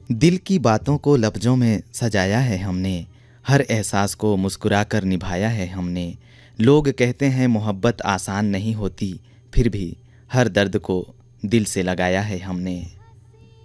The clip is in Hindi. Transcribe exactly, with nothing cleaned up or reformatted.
दिल की बातों को लफ्ज़ों में सजाया है हमने, हर एहसास को मुस्कुरा कर निभाया है हमने। लोग कहते हैं मोहब्बत आसान नहीं होती, फिर भी हर दर्द को दिल से लगाया है हमने।